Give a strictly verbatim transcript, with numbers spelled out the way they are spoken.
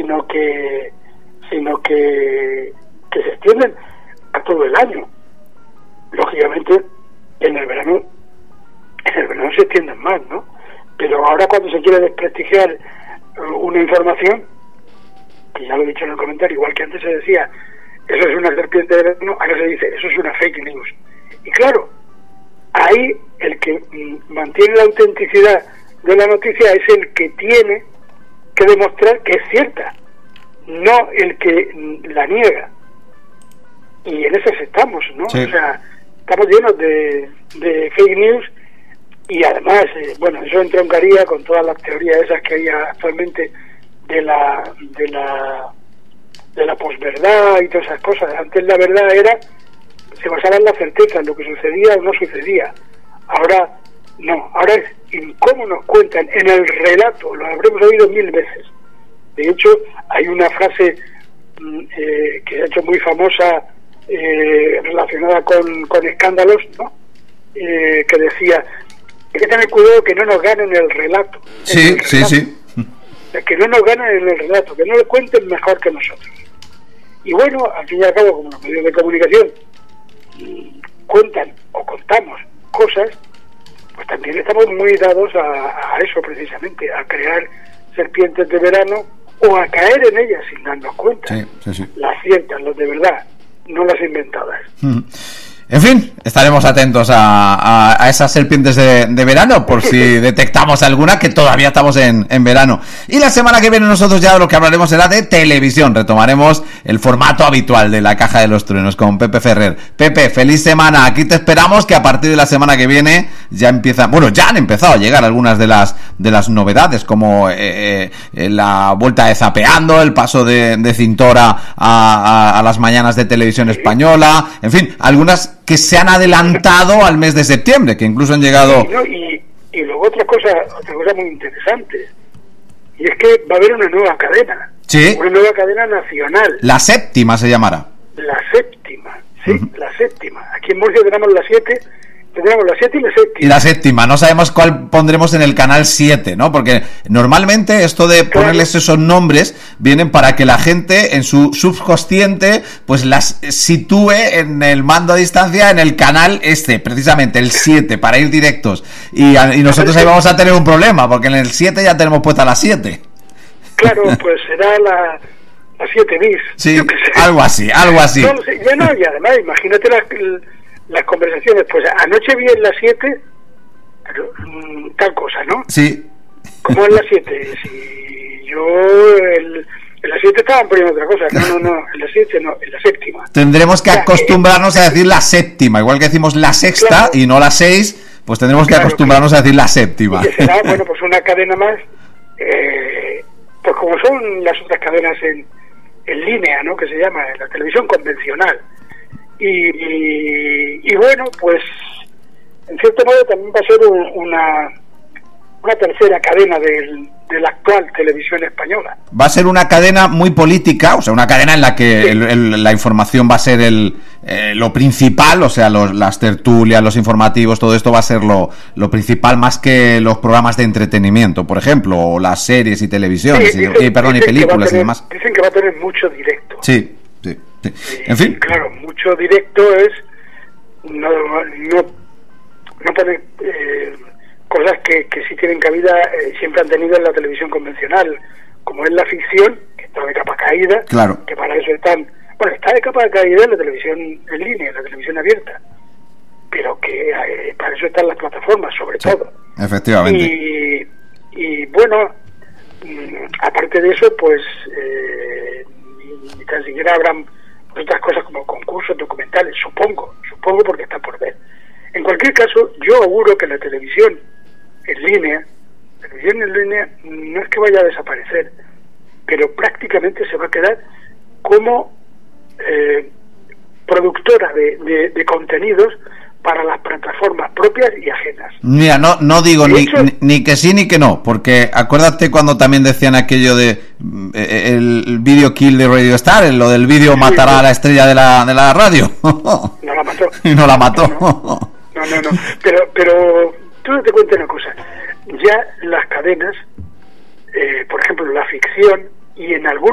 sino que sino que, que se extienden a todo el año. Lógicamente, en el verano, en el verano se extienden más, ¿no? Pero ahora cuando se quiere desprestigiar una información, que ya lo he dicho en el comentario, igual que antes se decía, eso es una serpiente de verano, ahora se dice, eso es una fake news. Y claro, ahí el que mantiene la autenticidad de la noticia es el que tiene que demostrar que es cierta, no el que la niega. Y en esas estamos, ¿no? Sí. O sea, estamos llenos de, de fake news, y además, eh, bueno, eso entroncaría con todas las teorías esas que hay actualmente de la de la de la posverdad y todas esas cosas. Antes la verdad era, se basaba en la certeza, en lo que sucedía o no sucedía. Ahora no, ahora es en cómo nos cuentan, en el relato, lo habremos oído mil veces. De hecho, hay una frase eh, que se ha hecho muy famosa, eh, relacionada con, con escándalos, ¿no? Eh, que decía, hay que tener cuidado que no nos ganen el relato. Sí, el sí, relato. sí. Que no nos ganen en el relato, que no lo cuenten mejor que nosotros. Y bueno, al fin y al cabo, como los medios de comunicación cuentan o contamos cosas, pues también estamos muy dados a, a eso precisamente, a crear serpientes de verano o a caer en ellas sin darnos cuenta. Sí, sí, sí. Las ciertas, las de verdad, no las inventadas. Mm. En fin, estaremos atentos a, a, a esas serpientes de, de verano, por si detectamos alguna, que todavía estamos en, en verano. Y la semana que viene nosotros ya lo que hablaremos será de televisión. Retomaremos el formato habitual de la Caja de los Truenos con Pepe Ferrer. Pepe, feliz semana. Aquí te esperamos, que a partir de la semana que viene ya empiezan, bueno, ya han empezado a llegar algunas de las de las novedades, como eh, eh, la vuelta de Zapeando, el paso de, de Cintora a, a, a las mañanas de Televisión Española, en fin, algunas que se han adelantado al mes de septiembre, que incluso han llegado... Sí, ¿no? y, y luego otra cosa, otra cosa muy interesante, y es que va a haber una nueva cadena. Sí. Una nueva cadena nacional. La séptima se llamará. La séptima, sí, uh-huh. La séptima. Aquí en Murcia tenemos la siete, tendremos la siete y la séptima. Y la séptima, no sabemos cuál pondremos en el canal siete, ¿no? Porque normalmente esto de claro. ponerles esos nombres vienen para que la gente en su subconsciente pues las sitúe en el mando a distancia en el canal este, precisamente el siete, para ir directos. Y, y nosotros ahí vamos a tener un problema, porque en el siete ya tenemos puesta la siete. Claro, pues será la... la siete bis. Sí, algo así, algo así. No, ya no, y además, imagínate las, las conversaciones. Pues anoche vi en la siete pero, mm, tal cosa, ¿no? Sí. ¿Cómo en la siete? Si yo el, en la siete estaban poniendo otra cosa. No, no, no, en la siete no, en la séptima. Tendremos que o sea, acostumbrarnos eh, a decir la séptima, igual que decimos la sexta claro, y no la seis, pues tendremos claro, que acostumbrarnos claro. a decir la séptima. Y que será, bueno, pues una cadena más, eh, pues como son las otras cadenas en en línea, ¿no? Que se llama la televisión convencional. Y, y, y bueno, pues en cierto modo también va a ser un, una una tercera cadena del, de la actual televisión española. Va a ser una cadena muy política, o sea, una cadena en la que sí. el, el, la información va a ser el eh, lo principal, o sea, los, las tertulias, los informativos, todo esto va a ser lo, lo principal, más que los programas de entretenimiento, por ejemplo, o las series y televisiones, sí, dicen, y, y, perdón, y películas tener, y demás. Dicen que va a tener mucho directo. Sí, sí, sí. Y, en fin. Y claro, mucho directo es no, no, no poner... Eh, cosas que, que sí tienen cabida, eh, siempre han tenido en la televisión convencional, como es la ficción, que está de capa caída, claro. que para eso están, bueno, está de capa caída en la televisión en línea, en la televisión abierta, pero que eh, para eso están las plataformas, sobre sí, todo. Efectivamente. Y, y bueno, aparte de eso, pues, eh, ni, ni tan siquiera habrán otras cosas como concursos documentales, supongo, supongo porque está por ver. En cualquier caso, yo auguro que la televisión en línea, la televisión en línea no es que vaya a desaparecer, pero prácticamente se va a quedar como eh, productora de, de, de contenidos para las plataformas propias y ajenas. Mira, no no digo ni, hecho, ni, ni que sí ni que no, porque acuérdate cuando también decían aquello de eh, el vídeo kill de Radio Star, lo del vídeo sí, matará sí. a la estrella de la de la radio. No la mató. Y no la mató. No, no, no, no. Pero, pero tú no te cuento una cosa. Ya las cadenas, eh, por ejemplo, la ficción y en algún